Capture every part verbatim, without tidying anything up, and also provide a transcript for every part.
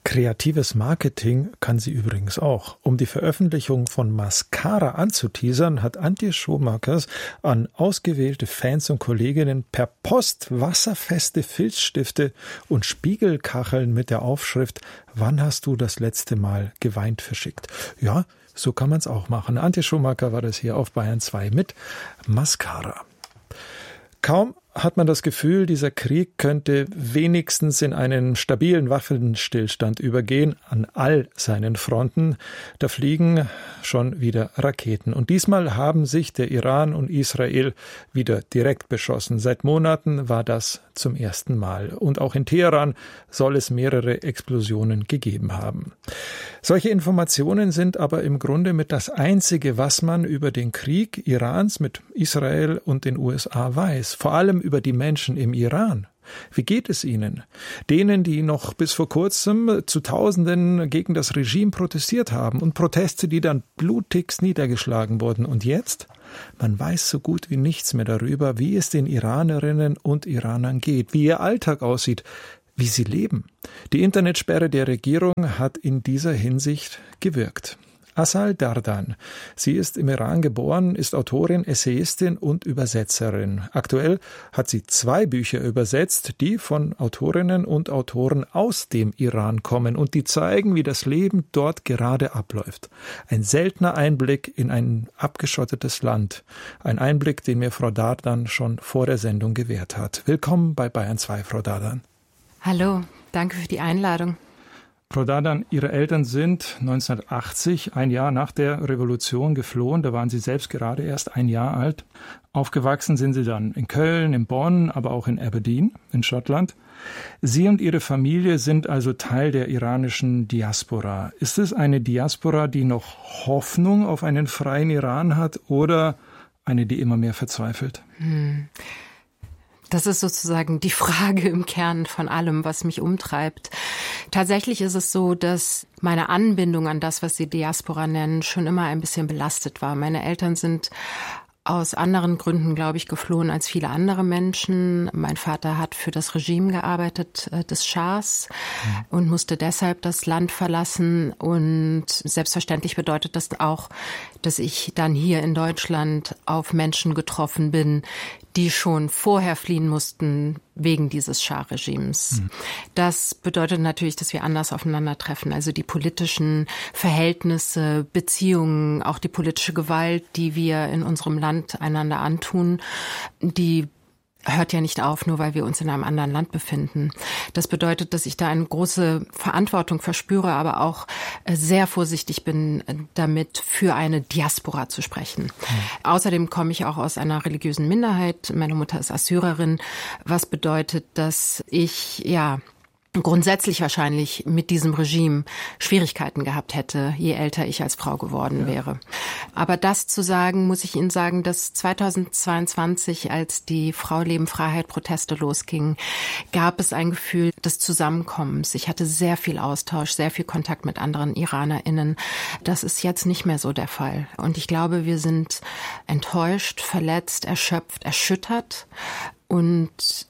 Kreatives Marketing kann sie übrigens auch. Um die Veröffentlichung von Mascara anzuteasern, hat Antje Schumakers an ausgewählte Fans und Kolleginnen per Post wasserfeste Filzstifte und Spiegelkacheln mit der Aufschrift „Wann hast du das letzte Mal geweint?" verschickt. Ja, so kann man es auch machen. Antje Schumacher war das hier auf Bayern zwei mit Mascara. Kaum hat man das Gefühl, dieser Krieg könnte wenigstens in einen stabilen Waffenstillstand übergehen an all seinen Fronten. Da fliegen schon wieder Raketen. Und diesmal haben sich der Iran und Israel wieder direkt beschossen. Seit Monaten war das zum ersten Mal. Und auch in Teheran soll es mehrere Explosionen gegeben haben. Solche Informationen sind aber im Grunde mit das Einzige, was man über den Krieg Irans mit Israel und den U S A weiß. Vor allem über die Menschen im Iran. Wie geht es ihnen? Denen, die noch bis vor kurzem zu Tausenden gegen das Regime protestiert haben und Proteste, die dann blutigst niedergeschlagen wurden. Und jetzt? Man weiß so gut wie nichts mehr darüber, wie es den Iranerinnen und Iranern geht, wie ihr Alltag aussieht, wie sie leben. Die Internetsperre der Regierung hat in dieser Hinsicht gewirkt. Asal Dardan. Sie ist im Iran geboren, ist Autorin, Essayistin und Übersetzerin. Aktuell hat sie zwei Bücher übersetzt, die von Autorinnen und Autoren aus dem Iran kommen und die zeigen, wie das Leben dort gerade abläuft. Ein seltener Einblick in ein abgeschottetes Land. Ein Einblick, den mir Frau Dardan schon vor der Sendung gewährt hat. Willkommen bei Bayern zwei, Frau Dardan. Hallo, danke für die Einladung. Frau Dardan, Ihre Eltern sind neunzehnhundertachtzig, ein Jahr nach der Revolution, geflohen. Da waren Sie selbst gerade erst ein Jahr alt. Aufgewachsen sind Sie dann in Köln, in Bonn, aber auch in Aberdeen, in Schottland. Sie und Ihre Familie sind also Teil der iranischen Diaspora. Ist es eine Diaspora, die noch Hoffnung auf einen freien Iran hat oder eine, die immer mehr verzweifelt? Hm. Das ist sozusagen die Frage im Kern von allem, was mich umtreibt. Tatsächlich ist es so, dass meine Anbindung an das, was Sie Diaspora nennen, schon immer ein bisschen belastet war. Meine Eltern sind aus anderen Gründen, glaube ich, geflohen als viele andere Menschen. Mein Vater hat für das Regime gearbeitet, äh, des Schahs, mhm. und musste deshalb das Land verlassen. Und selbstverständlich bedeutet das auch, dass ich dann hier in Deutschland auf Menschen getroffen bin, die schon vorher fliehen mussten wegen dieses Schah-Regimes. Mhm. Das bedeutet natürlich, dass wir anders aufeinandertreffen. Also die politischen Verhältnisse, Beziehungen, auch die politische Gewalt, die wir in unserem Land einander antun, die hört ja nicht auf, nur weil wir uns in einem anderen Land befinden. Das bedeutet, dass ich da eine große Verantwortung verspüre, aber auch sehr vorsichtig bin damit, für eine Diaspora zu sprechen. Mhm. Außerdem komme ich auch aus einer religiösen Minderheit. Meine Mutter ist Assyrerin, was bedeutet, dass ich, ja, grundsätzlich wahrscheinlich mit diesem Regime Schwierigkeiten gehabt hätte, je älter ich als Frau geworden ja. wäre. Aber das zu sagen, muss ich Ihnen sagen, dass zweitausendzweiundzwanzig, als die Frau Leben Freiheit Proteste losgingen, gab es ein Gefühl des Zusammenkommens. Ich hatte sehr viel Austausch, sehr viel Kontakt mit anderen IranerInnen. Das ist jetzt nicht mehr so der Fall. Und ich glaube, wir sind enttäuscht, verletzt, erschöpft, erschüttert und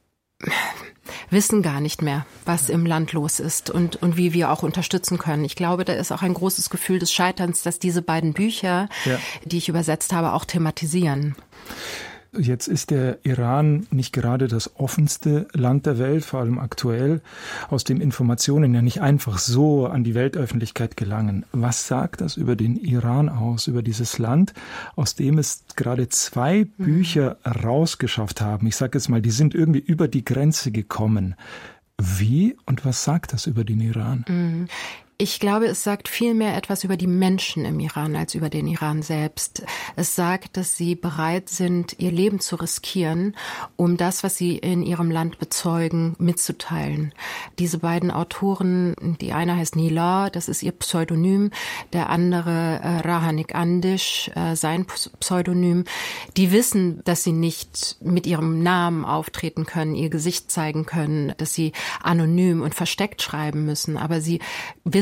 wissen gar nicht mehr, was im Land los ist und, und wie wir auch unterstützen können. Ich glaube, da ist auch ein großes Gefühl des Scheiterns, dass diese beiden Bücher, ja. die ich übersetzt habe, auch thematisieren. Jetzt ist der Iran nicht gerade das offenste Land der Welt, vor allem aktuell, aus dem Informationen ja nicht einfach so an die Weltöffentlichkeit gelangen. Was sagt das über den Iran aus, über dieses Land, aus dem es gerade zwei mhm. Bücher rausgeschafft haben? Ich sage jetzt mal, die sind irgendwie über die Grenze gekommen. Wie und was sagt das über den Iran? Mhm. Ich glaube, es sagt viel mehr etwas über die Menschen im Iran als über den Iran selbst. Es sagt, dass sie bereit sind, ihr Leben zu riskieren, um das, was sie in ihrem Land bezeugen, mitzuteilen. Diese beiden Autoren, die eine heißt Nila, das ist ihr Pseudonym, der andere äh, Rahanik Andish, äh, sein Pseudonym, die wissen, dass sie nicht mit ihrem Namen auftreten können, ihr Gesicht zeigen können, dass sie anonym und versteckt schreiben müssen, aber sie wissen,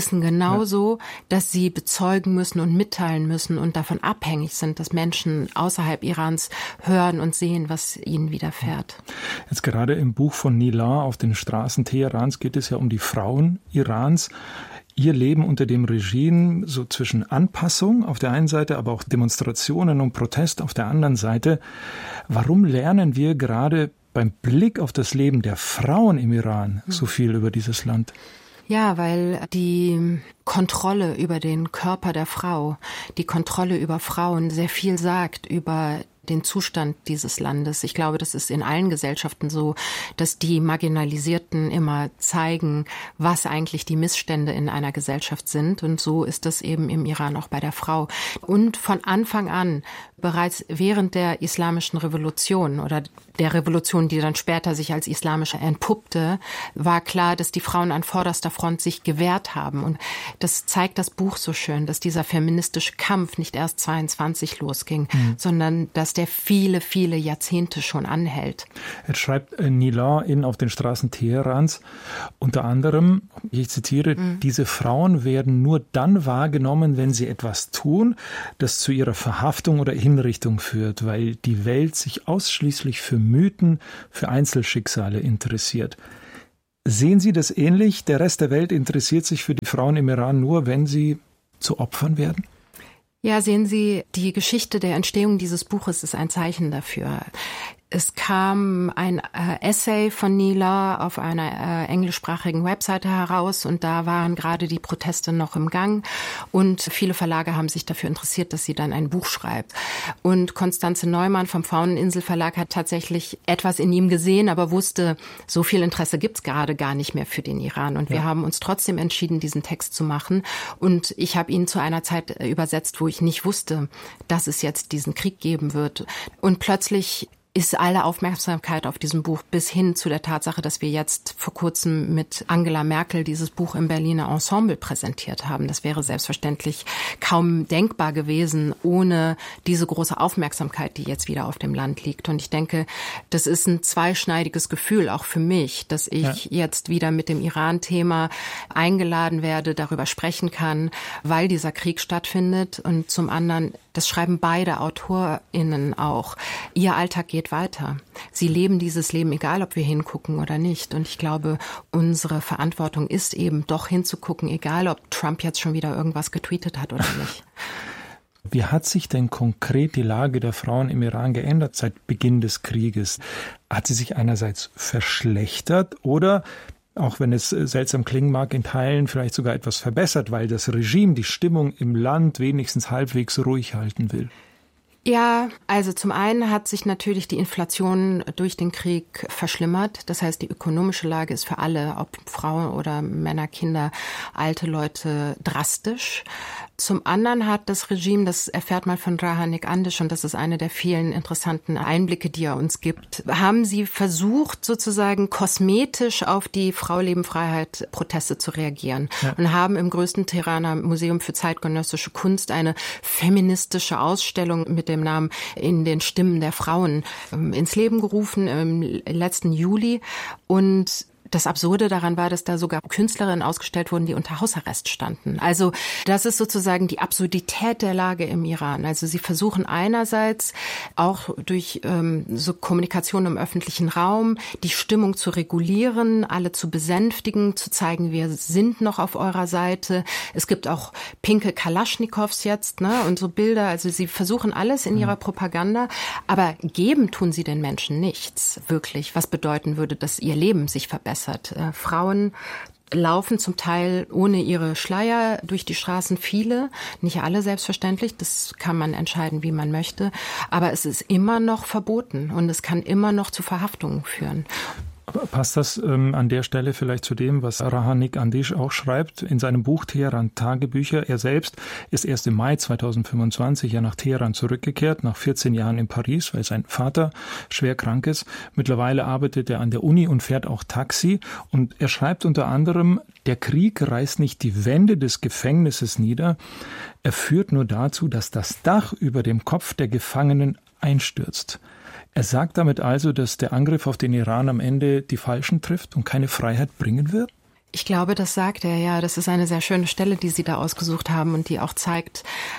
wissen genauso, ja. dass sie bezeugen müssen und mitteilen müssen und davon abhängig sind, dass Menschen außerhalb Irans hören und sehen, was ihnen widerfährt. Jetzt gerade im Buch von Nilar auf den Straßen Teherans geht es ja um die Frauen Irans. Ihr Leben unter dem Regime, so zwischen Anpassung auf der einen Seite, aber auch Demonstrationen und Protest auf der anderen Seite. Warum lernen wir gerade beim Blick auf das Leben der Frauen im Iran so viel über dieses Land? Ja, weil die Kontrolle über den Körper der Frau, die Kontrolle über Frauen sehr viel sagt über den Zustand dieses Landes. Ich glaube, das ist in allen Gesellschaften so, dass die Marginalisierten immer zeigen, was eigentlich die Missstände in einer Gesellschaft sind. Und so ist das eben im Iran auch bei der Frau. Und von Anfang an, bereits während der islamischen Revolution oder der Revolution, die dann später sich als islamische entpuppte, war klar, dass die Frauen an vorderster Front sich gewehrt haben. Und das zeigt das Buch so schön, dass dieser feministische Kampf nicht erst zweiundzwanzig losging, mhm. sondern dass der viele, viele Jahrzehnte schon anhält. Jetzt schreibt Nilar in Auf den Straßen Teherans unter anderem, ich zitiere, mhm. diese Frauen werden nur dann wahrgenommen, wenn sie etwas tun, das zu ihrer Verhaftung oder Hinrichtung führt, weil die Welt sich ausschließlich für Mythen, für Einzelschicksale interessiert. Sehen Sie das ähnlich? Der Rest der Welt interessiert sich für die Frauen im Iran nur, wenn sie zu Opfern werden? Ja, sehen Sie, die Geschichte der Entstehung dieses Buches ist ein Zeichen dafür. Es kam ein äh, Essay von Nilar auf einer äh, englischsprachigen Webseite heraus und da waren gerade die Proteste noch im Gang und viele Verlage haben sich dafür interessiert, dass sie dann ein Buch schreibt. Und Constanze Neumann vom Fauneninsel Verlag hat tatsächlich etwas in ihm gesehen, aber wusste, so viel Interesse gibt's gerade gar nicht mehr für den Iran. Und ja. wir haben uns trotzdem entschieden, diesen Text zu machen. Und ich habe ihn zu einer Zeit übersetzt, wo ich nicht wusste, dass es jetzt diesen Krieg geben wird. Und plötzlich ist alle Aufmerksamkeit auf diesem Buch bis hin zu der Tatsache, dass wir jetzt vor kurzem mit Angela Merkel dieses Buch im Berliner Ensemble präsentiert haben. Das wäre selbstverständlich kaum denkbar gewesen ohne diese große Aufmerksamkeit, die jetzt wieder auf dem Land liegt. Und ich denke, das ist ein zweischneidiges Gefühl, auch für mich, dass ich ja. jetzt wieder mit dem Iran-Thema eingeladen werde, darüber sprechen kann, weil dieser Krieg stattfindet. Und zum anderen, das schreiben beide AutorInnen auch. Ihr Alltag geht weiter. Sie leben dieses Leben, egal ob wir hingucken oder nicht. Und ich glaube, unsere Verantwortung ist eben doch hinzugucken, egal ob Trump jetzt schon wieder irgendwas getweetet hat oder nicht. Wie hat sich denn konkret die Lage der Frauen im Iran geändert seit Beginn des Krieges? Hat sie sich einerseits verschlechtert oder, auch wenn es seltsam klingen mag, in Teilen vielleicht sogar etwas verbessert, weil das Regime die Stimmung im Land wenigstens halbwegs ruhig halten will? Ja, also zum einen hat sich natürlich die Inflation durch den Krieg verschlimmert. Das heißt, die ökonomische Lage ist für alle, ob Frauen oder Männer, Kinder, alte Leute, drastisch. Zum anderen hat das Regime, das erfährt man von Rahanik Andish, und das ist eine der vielen interessanten Einblicke, die er uns gibt, haben sie versucht, sozusagen kosmetisch auf die Frau-Leben-Freiheit-Proteste zu reagieren ja. und haben im größten Teheraner Museum für zeitgenössische Kunst eine feministische Ausstellung mit dem Namen In den Stimmen der Frauen ins Leben gerufen im letzten Juli. Und das Absurde daran war, dass da sogar Künstlerinnen ausgestellt wurden, die unter Hausarrest standen. Also das ist sozusagen die Absurdität der Lage im Iran. Also sie versuchen einerseits auch durch ähm, so Kommunikation im öffentlichen Raum die Stimmung zu regulieren, alle zu besänftigen, zu zeigen, wir sind noch auf eurer Seite. Es gibt auch pinke Kalaschnikows jetzt, ne, und so Bilder. Also sie versuchen alles in ihrer Propaganda, aber geben tun sie den Menschen nichts, wirklich, was bedeuten würde, dass ihr Leben sich verbessert. Äh, Frauen laufen zum Teil ohne ihre Schleier durch die Straßen, viele, nicht alle selbstverständlich, das kann man entscheiden, wie man möchte, aber es ist immer noch verboten und es kann immer noch zu Verhaftungen führen. Passt das ähm, an der Stelle vielleicht zu dem, was Rahanik Andish auch schreibt in seinem Buch Teheran Tagebücher? Er selbst ist erst im Mai zweitausendfünfundzwanzig ja nach Teheran zurückgekehrt, nach vierzehn Jahren in Paris, weil sein Vater schwer krank ist. Mittlerweile arbeitet er an der Uni und fährt auch Taxi. Und er schreibt unter anderem, der Krieg reißt nicht die Wände des Gefängnisses nieder. Er führt nur dazu, dass das Dach über dem Kopf der Gefangenen einstürzt. Er sagt damit also, dass der Angriff auf den Iran am Ende die Falschen trifft und keine Freiheit bringen wird? Ich glaube, das sagt er, ja. Das ist eine sehr schöne Stelle, die Sie da ausgesucht haben und die auch zeigt,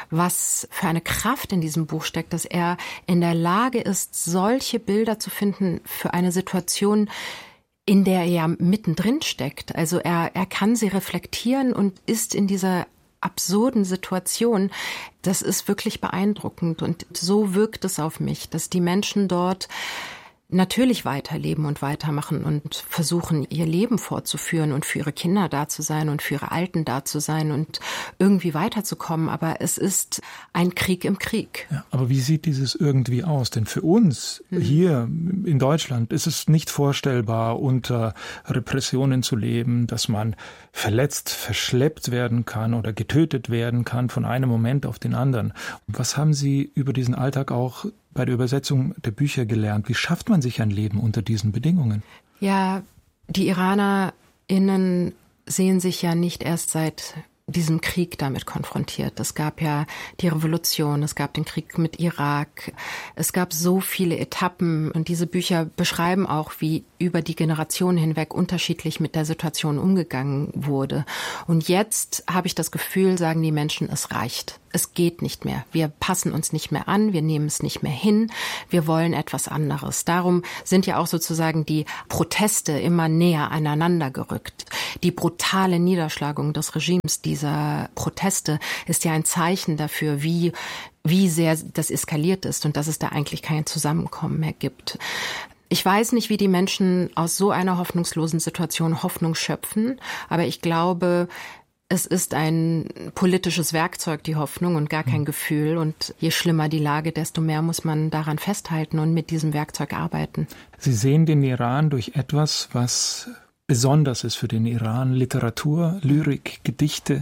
was für eine Kraft in diesem Buch steckt, dass er in der Lage ist, solche Bilder zu finden für eine Situation, in der er ja mittendrin steckt. Also er, er kann sie reflektieren und ist in dieser absurden Situation. Das ist wirklich beeindruckend und so wirkt es auf mich, dass die Menschen dort natürlich weiterleben und weitermachen und versuchen, ihr Leben fortzuführen und für ihre Kinder da zu sein und für ihre Alten da zu sein und irgendwie weiterzukommen. Aber es ist ein Krieg im Krieg. Ja, aber wie sieht dieses irgendwie aus? Denn für uns hm. hier in Deutschland ist es nicht vorstellbar, unter Repressionen zu leben, dass man verletzt, verschleppt werden kann oder getötet werden kann von einem Moment auf den anderen. Was haben Sie über diesen Alltag auch bei der Übersetzung der Bücher gelernt? Wie schafft man sich ein Leben unter diesen Bedingungen? Ja, die IranerInnen sehen sich ja nicht erst seit diesem Krieg damit konfrontiert. Es gab ja die Revolution, es gab den Krieg mit Irak, es gab so viele Etappen und diese Bücher beschreiben auch, wie über die Generationen hinweg unterschiedlich mit der Situation umgegangen wurde. Und jetzt habe ich das Gefühl, sagen die Menschen, es reicht. Es geht nicht mehr. Wir passen uns nicht mehr an, wir nehmen es nicht mehr hin, wir wollen etwas anderes. Darum sind ja auch sozusagen die Proteste immer näher aneinander gerückt. Die brutale Niederschlagung des Regimes dieser Proteste ist ja ein Zeichen dafür, wie, wie sehr das eskaliert ist und dass es da eigentlich kein Zusammenkommen mehr gibt. Ich weiß nicht, wie die Menschen aus so einer hoffnungslosen Situation Hoffnung schöpfen, aber ich glaube, es ist ein politisches Werkzeug, die Hoffnung, und gar kein Gefühl. Und je schlimmer die Lage, desto mehr muss man daran festhalten und mit diesem Werkzeug arbeiten. Sie sehen den Iran durch etwas, was besonders ist für den Iran: Literatur, Lyrik, Gedichte.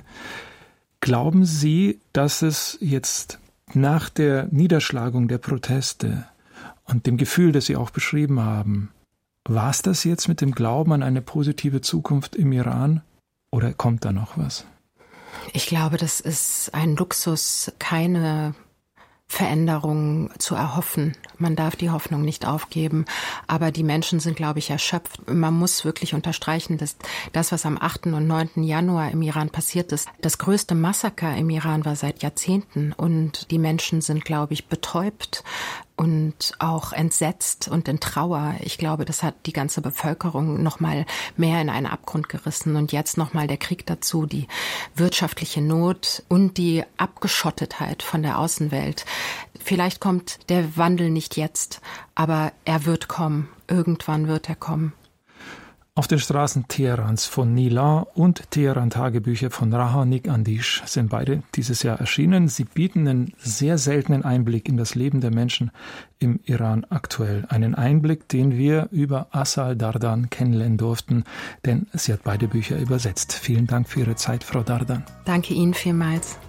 Glauben Sie, dass es jetzt nach der Niederschlagung der Proteste und dem Gefühl, das Sie auch beschrieben haben, war es das jetzt mit dem Glauben an eine positive Zukunft im Iran? Oder kommt da noch was? Ich glaube, das ist ein Luxus, keine Veränderung zu erhoffen. Man darf die Hoffnung nicht aufgeben. Aber die Menschen sind, glaube ich, erschöpft. Man muss wirklich unterstreichen, dass das, was am achten und neunten Januar im Iran passiert ist, das größte Massaker im Iran war seit Jahrzehnten. Und die Menschen sind, glaube ich, betäubt und auch entsetzt und in Trauer. Ich glaube, das hat die ganze Bevölkerung noch mal mehr in einen Abgrund gerissen. Und jetzt noch mal der Krieg dazu, die wirtschaftliche Not und die Abgeschottetheit von der Außenwelt. Vielleicht kommt der Wandel nicht jetzt, aber er wird kommen. Irgendwann wird er kommen. Auf den Straßen Teherans von Nilan und Teheran-Tagebücher von Raha Nikandish sind beide dieses Jahr erschienen. Sie bieten einen sehr seltenen Einblick in das Leben der Menschen im Iran aktuell. Einen Einblick, den wir über Asal Dardan kennenlernen durften, denn sie hat beide Bücher übersetzt. Vielen Dank für Ihre Zeit, Frau Dardan. Danke Ihnen vielmals.